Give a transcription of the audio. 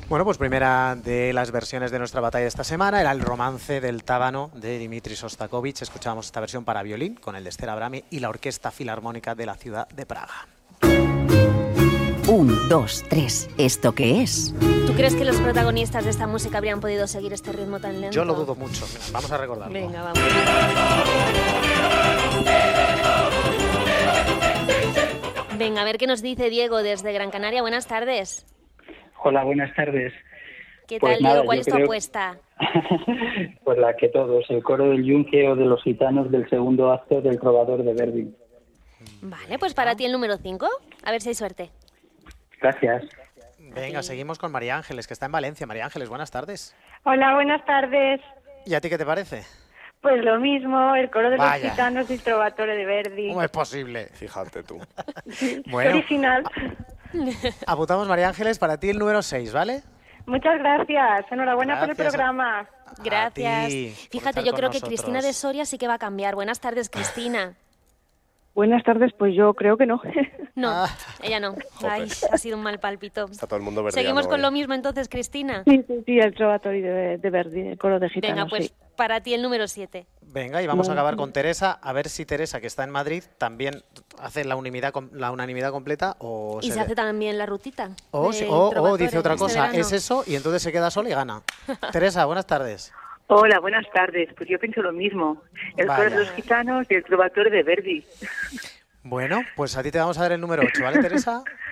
Bueno, pues primera de las versiones de nuestra batalla de esta semana era el romance del Tábano de Dimitri Shostakovich. Escuchábamos esta versión para violín con el de Esther Abrami y la Orquesta Filarmónica de la ciudad de Praga. 1, 2, 3. ¿Esto qué es? ¿Tú crees que los protagonistas de esta música habrían podido seguir este ritmo tan lento? Yo lo dudo mucho. Mira, vamos a recordarlo. Venga, vamos. Venga, a ver qué nos dice Diego desde Gran Canaria. Buenas tardes. Hola, buenas tardes. ¿Qué Pues tal, nada, Diego? ¿Cuál yo es tu creo- apuesta? Pues la que todos, el coro del Yunque o de los gitanos del segundo acto del Trovador de Verdi. Vale, pues para ti el número 5. A ver si hay suerte. Gracias. Venga, seguimos con María Ángeles, que está en Valencia. María Ángeles, buenas tardes. Hola, buenas tardes. ¿Y a ti qué te parece? Pues lo mismo, el coro de los Vaya. gitanos y el Trovatore de Verdi. ¿Cómo es posible? Fíjate tú. Qué Bueno, original. apuntamos María Ángeles para ti el número 6, ¿vale? Muchas gracias. Enhorabuena por el Gracias. programa. Gracias. A ti por Fíjate, estar yo con creo que nosotros. Cristina de Soria sí que va a cambiar. Buenas tardes, Cristina. Buenas tardes, pues yo creo que no. No, Ah. ella no. Jope. Ay, ha sido un mal pálpito. Está todo el mundo verdiano Seguimos con hoy. lo mismo entonces, Cristina. Sí, el Trovatore de Verdi, el coro de gitanos. Venga, pues para ti el número 7. Venga, y vamos a Bueno. acabar con Teresa, a ver si Teresa, que está en Madrid, también hace la unanimidad completa o Y se hace también la rutita. o del o Trovatore dice otra este cosa. verano. Es eso y entonces se queda sola y gana. Teresa, buenas tardes. Hola, buenas tardes. Pues yo pienso lo mismo. El coro de Vaya. los gitanos y el Trovatore de Verdi. Bueno, pues a ti te vamos a dar el número 8, ¿vale, Teresa?